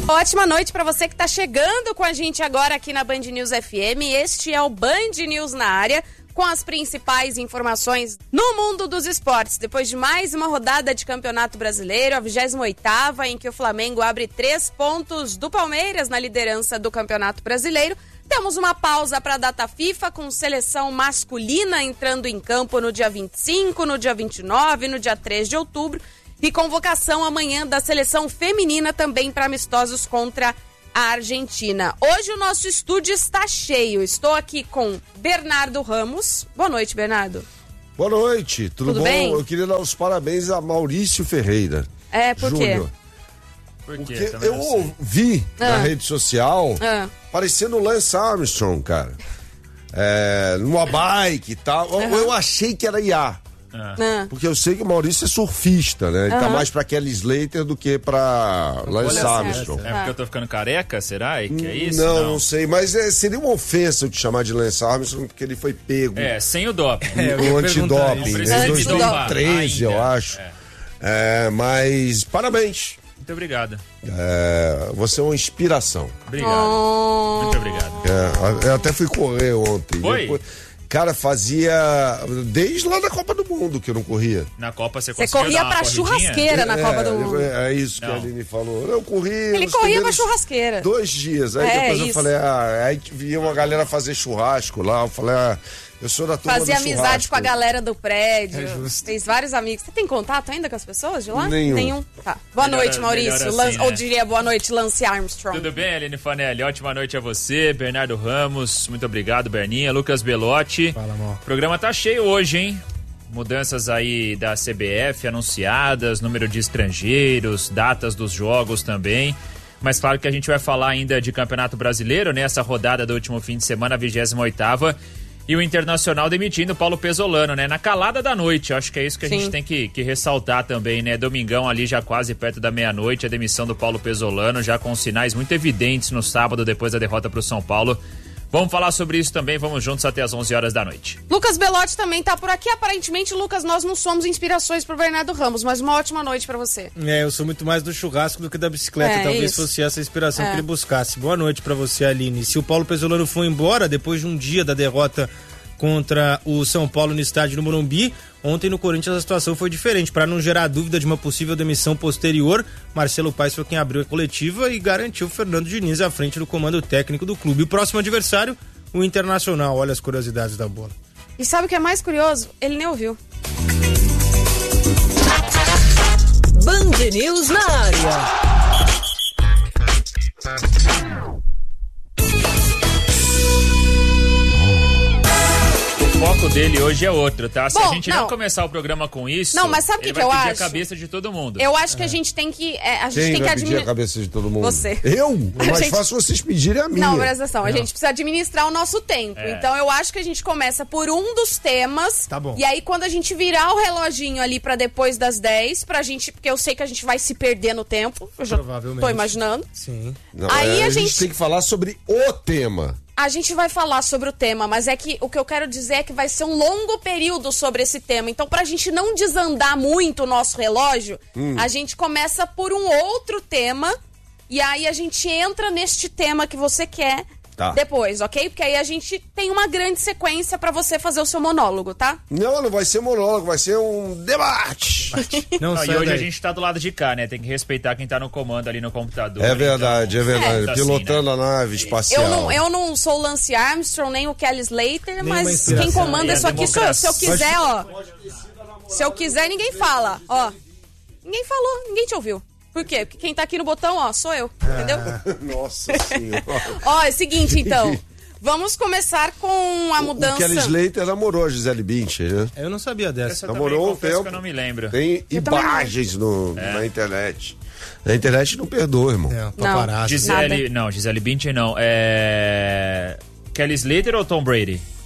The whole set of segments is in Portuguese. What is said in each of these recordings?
Ótima noite para você que está chegando com a gente agora aqui na Band News FM. Este é o Band News na área, com as principais informações no mundo dos esportes. Depois de mais uma rodada de Campeonato Brasileiro, a 28ª, em que o Flamengo abre 3 pontos do Palmeiras na liderança do Campeonato Brasileiro, temos uma pausa para a data FIFA, com seleção masculina entrando em campo no dia 25, no dia 29, no dia 3 de outubro, e convocação amanhã da seleção feminina também para amistosos contra a Argentina. Hoje o nosso estúdio está cheio. Estou aqui com Bernardo Ramos. Boa noite, Bernardo. Boa noite, tudo bom? Bem? Eu queria dar os parabéns a Maurício Ferreira. Por quê? Porque eu ouvi na rede social parecendo o Lance Armstrong, cara. Numa bike e tal. Eu achei que era IA. Porque eu sei que o Maurício é surfista, né? Ele tá mais pra Kelly Slater do que pra Lance Armstrong. É porque eu tô ficando careca, será? Que é isso? Não sei, mas seria uma ofensa eu te chamar de Lance Armstrong, porque ele foi pego. Sem o doping. O antidoping. Em 2013, eu acho. Mas parabéns. Muito obrigado. Você é uma inspiração. Obrigado. Muito obrigado. Eu até fui correr ontem. Foi? Depois, cara, fazia desde lá da Copa do Mundo que eu não corria. Na Copa você corria pra churrasqueira na Copa do Mundo. É isso que a Aline falou. Eu corri. Ele corria pra churrasqueira. 2 dias. Aí depois eu falei, aí via uma galera fazer churrasco lá. Eu falei, eu sou da turma Fazia do amizade churrasco. com a galera do prédio. Fez vários amigos. Você tem contato ainda com as pessoas de lá? Nenhum. Tá. Boa noite, Maurício. Assim, Ou diria boa noite, Lance Armstrong. Tudo bem, Aline Fanelli? Ótima noite a você, Bernardo Ramos. Muito obrigado, Berninha. Lucas Belotti. Fala, amor. O programa tá cheio hoje, hein? Mudanças aí da CBF anunciadas, número de estrangeiros, datas dos jogos também. Mas claro que a gente vai falar ainda de Campeonato Brasileiro, né? Essa rodada do último fim de semana, a 28ª. E o Internacional demitindo o Paulo Pesolano, né? Na calada da noite, eu acho que é isso que a gente tem que ressaltar também, né? Domingão ali já quase perto da meia-noite, a demissão do Paulo Pesolano, já com sinais muito evidentes no sábado, depois da derrota pro São Paulo. Vamos falar sobre isso também, vamos juntos até as 11 horas da noite. Lucas Belotti também tá por aqui. Aparentemente, Lucas, nós não somos inspirações pro Bernardo Ramos, mas uma ótima noite pra você. Eu sou muito mais do churrasco do que da bicicleta, talvez fosse essa a inspiração que ele buscasse. Boa noite pra você, Aline. Se o Paulo Pesolano foi embora depois de um dia da derrota contra o São Paulo no estádio no Morumbi, ontem no Corinthians a situação foi diferente. Para não gerar dúvida de uma possível demissão posterior, Marcelo Paes foi quem abriu a coletiva e garantiu o Fernando Diniz à frente do comando técnico do clube. O próximo adversário, o Internacional. Olha as curiosidades da bola. E sabe o que é mais curioso? Ele nem ouviu. Band News na área. O foco dele hoje é outro, tá? Se Bom, a gente não começar o programa com isso, não, mas sabe o que eu pedir acho? a cabeça de todo mundo. Eu acho que a gente tem que Quem vai pedir a cabeça de todo mundo? Você. Eu? É mais fácil vocês pedirem a minha. Não, presta atenção. A gente precisa administrar o nosso tempo. Então eu acho que a gente começa por um dos temas. Tá bom. E aí quando a gente virar o reloginho ali pra depois das 10, pra gente, porque eu sei que a gente vai se perder no tempo. Eu já Provavelmente. tô imaginando. Sim. Não, aí a gente tem que falar sobre o tema. A gente vai falar sobre o tema, mas é que o que eu quero dizer é que vai ser um longo período sobre esse tema. Então, pra gente não desandar muito o nosso relógio, a gente começa por um outro tema e aí a gente entra neste tema que você quer depois, ok? Porque aí a gente tem uma grande sequência pra você fazer o seu monólogo, tá? Não vai ser monólogo, vai ser um debate. Não, e hoje a gente tá do lado de cá, né? Tem que respeitar quem tá no comando ali no computador. É verdade, então, é verdade. tá Pilotando assim, né? a nave espacial. Eu não sou o Lance Armstrong, nem o Kelly Slater, Nem mas uma quem comanda E a isso aqui sou eu. Se eu democracia. quiser, ó. Se eu quiser, ninguém fala, ó. Ninguém falou, ninguém te ouviu. Por quê? Porque quem tá aqui no botão, ó, sou eu, entendeu? Nossa senhora. Ó, é o seguinte, então. Vamos começar com a mudança. O Kelly Slater namorou a Gisele Bündchen, né? Eu não sabia dessa. Essa Namorou também um confesso tempo. que eu não me lembro. Tem imagens na internet. Na internet não perdoa, irmão. Paparazzi. Gisele Bündchen não. Kelly Slater ou Tom Brady?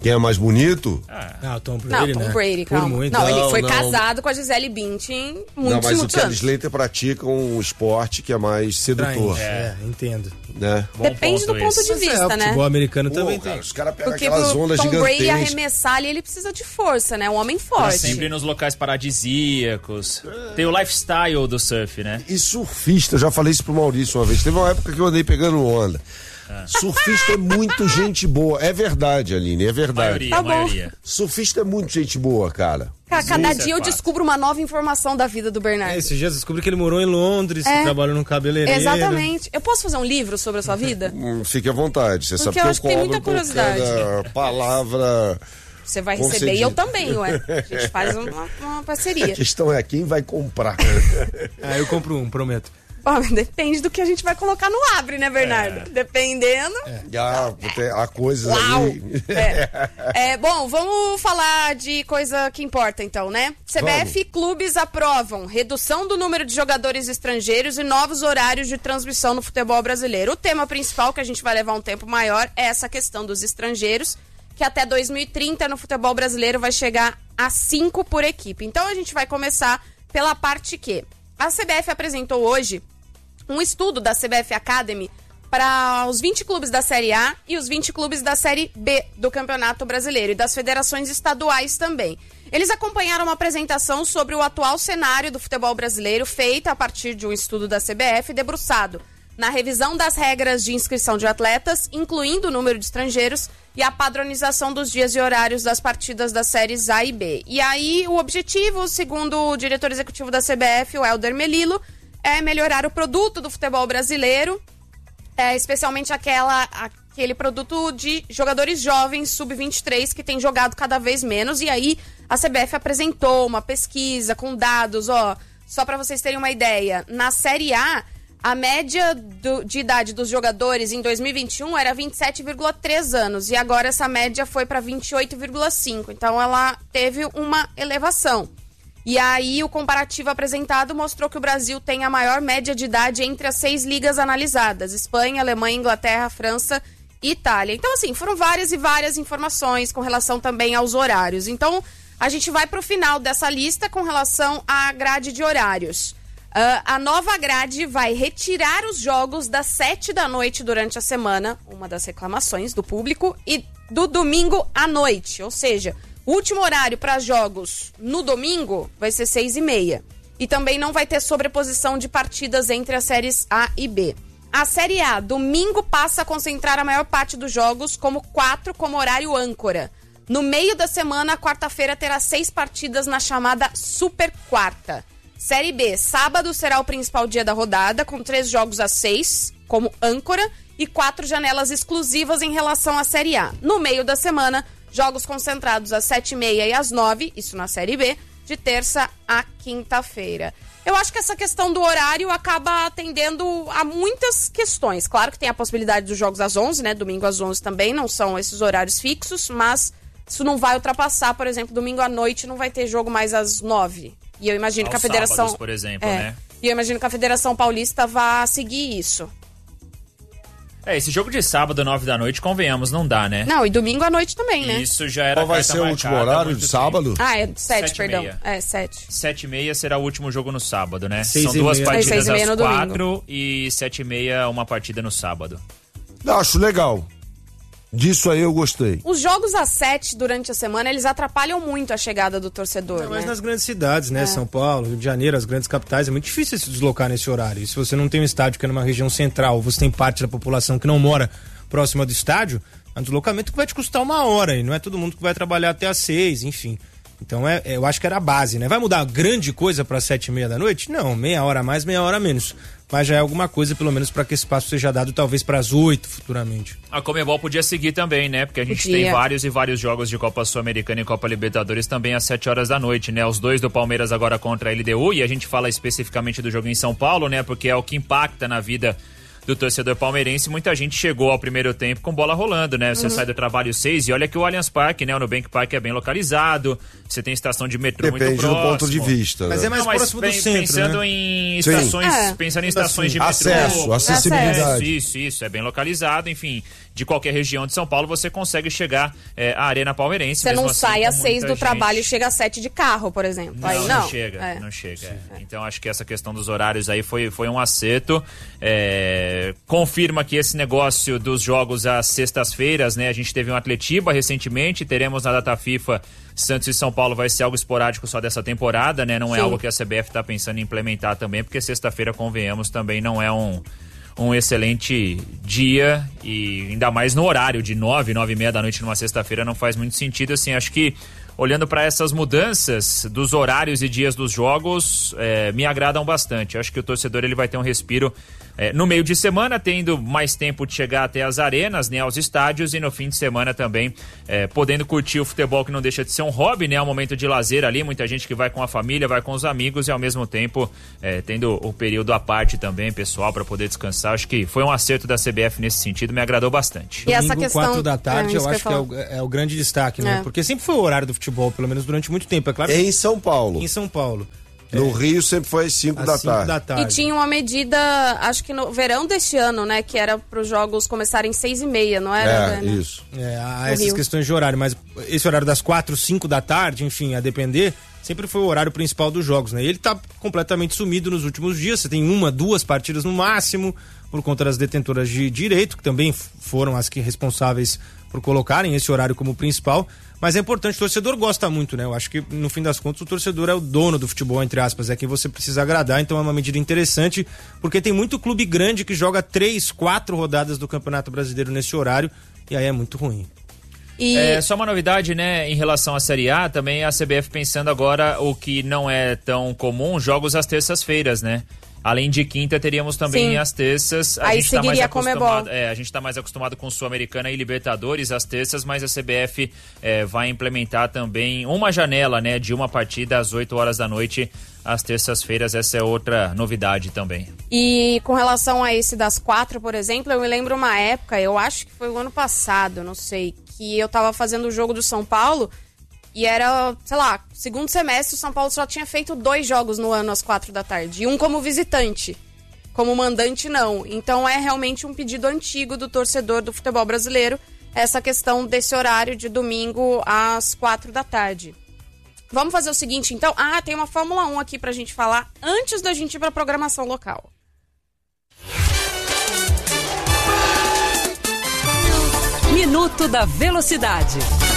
Quem é mais bonito? Não, Tom Brady, Tom Brady, calma. Muito. Não, ele foi casado com a Gisele Bündchen muitos mas o Kelly Slater pratica um esporte que é mais sedutor. Entendo. Né? Depende do ponto de vista, né? O futebol americano também cara, tem. Os caras pegam porque aquelas ondas Tom gigantescas. Brady arremessar ali, ele precisa de força, né? Um homem forte. Sempre nos locais paradisíacos. Tem o lifestyle do surf, né? E surfista, eu já falei isso pro Maurício uma vez. Teve uma época que eu andei pegando onda. Surfista é muito gente boa. É verdade, Aline, é verdade. Maioria. Surfista é muito gente boa, cara. Cada dia eu descubro uma nova informação da vida do Bernardo. Esses dias eu descobri que ele morou em Londres, que trabalhou num cabeleireiro. Exatamente. Eu posso fazer um livro sobre a sua vida? Fique à vontade. Você porque sabe eu acho que tem muita curiosidade. Palavra... Você vai receber e eu também, ué. A gente faz uma parceria. A questão é quem vai comprar. Eu compro um, prometo. Bom, depende do que a gente vai colocar no Abre, né, Bernardo? Dependendo. Há coisas ali. Bom, vamos falar de coisa que importa, então, né? CBF e clubes aprovam redução do número de jogadores estrangeiros e novos horários de transmissão no futebol brasileiro. O tema principal, que a gente vai levar um tempo maior, é essa questão dos estrangeiros, que até 2030 no futebol brasileiro vai chegar a 5 por equipe. Então a gente vai começar pela parte que a CBF apresentou hoje um estudo da CBF Academy para os 20 clubes da Série A e os 20 clubes da Série B do Campeonato Brasileiro e das federações estaduais também. Eles acompanharam uma apresentação sobre o atual cenário do futebol brasileiro feita a partir de um estudo da CBF debruçado na revisão das regras de inscrição de atletas, incluindo o número de estrangeiros e a padronização dos dias e horários das partidas das séries A e B. E aí o objetivo, segundo o diretor executivo da CBF, o Helder Melillo, é melhorar o produto do futebol brasileiro, especialmente aquele produto de jogadores jovens, sub-23, que tem jogado cada vez menos. E aí a CBF apresentou uma pesquisa com dados, só para vocês terem uma ideia. Na Série A, a média de idade dos jogadores em 2021 era 27,3 anos e agora essa média foi para 28,5. Então ela teve uma elevação. E aí o comparativo apresentado mostrou que o Brasil tem a maior média de idade entre as 6 ligas analisadas: Espanha, Alemanha, Inglaterra, França e Itália. Então, assim, foram várias e várias informações com relação também aos horários. Então, a gente vai para o final dessa lista com relação à grade de horários. A nova grade vai retirar os jogos das 7 da noite durante a semana, uma das reclamações do público, e do domingo à noite, ou seja, o último horário para jogos no domingo vai ser 6h30. E também não vai ter sobreposição de partidas entre as séries A e B. A Série A, domingo, passa a concentrar a maior parte dos jogos como 4 como horário âncora. No meio da semana, a quarta-feira terá 6 partidas na chamada Super Quarta. Série B, sábado será o principal dia da rodada, com 3 jogos às 6 como âncora e 4 janelas exclusivas em relação à Série A. No meio da semana, jogos concentrados às 7h30 e às 9h, isso na Série B, de terça a quinta-feira. Eu acho que essa questão do horário acaba atendendo a muitas questões. Claro que tem a possibilidade dos jogos às 11, né? Domingo às 11 também, não são esses horários fixos, mas isso não vai ultrapassar, por exemplo, domingo à noite não vai ter jogo mais às 9. E eu imagino que a Federação... sábados, por exemplo, né? E eu imagino que a Federação Paulista vá seguir isso. Esse jogo de sábado, 9 da noite, convenhamos, não dá, né? Não, e domingo à noite também, né? Isso já era. Qual vai ser o último horário de sábado? É 7, perdão. 7. 7h30 será o último jogo no sábado, né? 6h30. São 2 partidas às 4 domingo. E 7h30 uma partida no sábado. Acho legal. Disso aí eu gostei. Os jogos às 7 durante a semana, eles atrapalham muito a chegada do torcedor, Mas né? nas grandes cidades, né? São Paulo, Rio de Janeiro, as grandes capitais, é muito difícil se deslocar nesse horário. E se você não tem um estádio que é numa região central, você tem parte da população que não mora próxima do estádio, é um deslocamento que vai te custar 1 hora, e não é todo mundo que vai trabalhar até às 6, enfim. Então eu acho que era a base, né? Vai mudar grande coisa para 7h30 da noite? Não, meia hora a mais, meia hora a menos. Mas já é alguma coisa, pelo menos, para que esse espaço seja dado talvez para as 8 futuramente. A Conmebol podia seguir também, né? Porque a gente tem vários e vários jogos de Copa Sul-Americana e Copa Libertadores também às 7 horas da noite, né? Os 2 do Palmeiras agora contra a LDU, e a gente fala especificamente do jogo em São Paulo, né? Porque é o que impacta na vida do torcedor palmeirense. Muita gente chegou ao primeiro tempo com bola rolando, né? Você sai do trabalho 6 e olha que o Allianz Parque, né? O Nubank Parque é bem localizado, você tem estação de metrô muito próximo. Depende do ponto de vista. Mas né? é mais próximo do centro, pensando né? em estações, pensando em estações de metrô. Acesso, acessibilidade. Isso, é bem localizado, enfim. De qualquer região de São Paulo, você consegue chegar à Arena Palmeirense. Você não assim, sai às 6 do trabalho e chega às 7 de carro, por exemplo. Não, aí não chega. Então, acho que essa questão dos horários aí foi um acerto. Confirma que esse negócio dos jogos às sextas-feiras, né? A gente teve um Atletiba recentemente, teremos na data FIFA Santos e São Paulo, vai ser algo esporádico só dessa temporada, né? Não é algo que a CBF está pensando em implementar também, porque sexta-feira, convenhamos, também não é um excelente dia, e ainda mais no horário de 9h30 da noite numa sexta-feira não faz muito sentido. Assim, acho que olhando para essas mudanças dos horários e dias dos jogos, me agradam bastante. Acho que o torcedor ele vai ter um respiro no meio de semana, tendo mais tempo de chegar até as arenas, né, aos estádios, e no fim de semana também podendo curtir o futebol, que não deixa de ser um hobby, né, um momento de lazer ali, muita gente que vai com a família, vai com os amigos, e ao mesmo tempo tendo o período à parte também, pessoal, para poder descansar. Acho que foi um acerto da CBF nesse sentido, me agradou bastante. E essa questão 4 da tarde, eu acho que é o grande destaque, né, porque sempre foi o horário do futebol, pelo menos durante muito tempo, é claro. Em São Paulo. Em São Paulo. No Rio sempre foi às 5 da tarde. E tinha uma medida, acho que no verão deste ano, né? Que era para os jogos começarem 6h30, não era? Isso. Há essas questões de horário, mas esse horário das 4, 5 da tarde, enfim, a depender, sempre foi o horário principal dos jogos, né? E ele tá completamente sumido nos últimos dias, você tem 1, 2 partidas no máximo, por conta das detentoras de direito, que também foram as que responsáveis por colocarem esse horário como principal. Mas é importante, o torcedor gosta muito, né? Eu acho que, no fim das contas, o torcedor é o dono do futebol, entre aspas, é quem você precisa agradar, então é uma medida interessante, porque tem muito clube grande que joga 3, 4 rodadas do Campeonato Brasileiro nesse horário, e aí é muito ruim. Só uma novidade, né, em relação à Série A, também a CBF pensando agora o que não é tão comum, jogos às terças-feiras, né? Além de quinta, teríamos também as terças. Aí seguiria a Conmebol. A gente está mais acostumado com Sul-Americana e Libertadores às terças, mas a CBF vai implementar também uma janela, né, de uma partida às 8 horas da noite às terças-feiras. Essa é outra novidade também. E com relação a esse das 4, por exemplo, eu me lembro uma época, eu acho que foi o ano passado, não sei, que eu tava fazendo o jogo do São Paulo. E era, sei lá, segundo semestre, o São Paulo só tinha feito 2 jogos no ano às 4 da tarde. E um como visitante. Como mandante, não. Então é realmente um pedido antigo do torcedor do futebol brasileiro, essa questão desse horário de domingo às 4 da tarde. Vamos fazer o seguinte, então. Tem uma Fórmula 1 aqui pra gente falar antes da gente ir pra programação local. Minuto da Velocidade.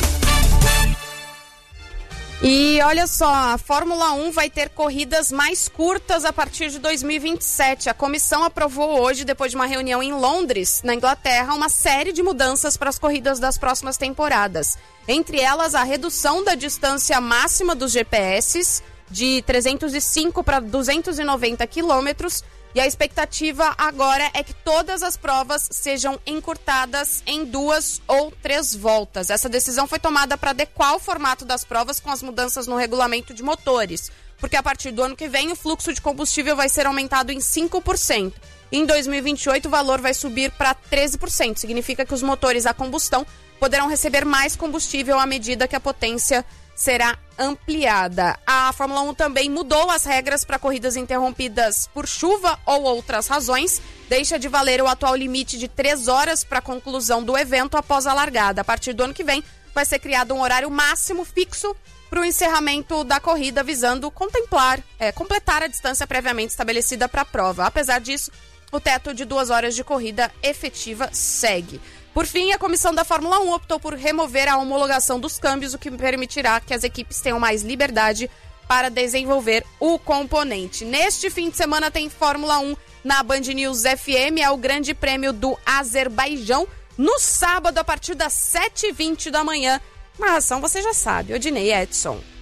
E olha só, a Fórmula 1 vai ter corridas mais curtas a partir de 2027. A comissão aprovou hoje, depois de uma reunião em Londres, na Inglaterra, uma série de mudanças para as corridas das próximas temporadas. Entre elas, a redução da distância máxima dos GPS de 305 para 290 quilômetros. E a expectativa agora é que todas as provas sejam encurtadas em 2 ou 3 voltas. Essa decisão foi tomada para adequar o formato das provas com as mudanças no regulamento de motores, porque a partir do ano que vem o fluxo de combustível vai ser aumentado em 5%. Em 2028 o valor vai subir para 13%. Significa que os motores a combustão poderão receber mais combustível à medida que a potência será ampliada. A Fórmula 1 também mudou as regras para corridas interrompidas por chuva ou outras razões. Deixa de valer o atual limite de 3 horas para a conclusão do evento após a largada. A partir do ano que vem, vai ser criado um horário máximo fixo para o encerramento da corrida, visando completar a distância previamente estabelecida para a prova. Apesar disso, o teto de 2 horas de corrida efetiva segue. Por fim, a comissão da Fórmula 1 optou por remover a homologação dos câmbios, o que permitirá que as equipes tenham mais liberdade para desenvolver o componente. Neste fim de semana tem Fórmula 1 na Band News FM, é o Grande Prêmio do Azerbaijão, no sábado a partir das 7h20 da manhã. Narração você já sabe, Odinei Edson.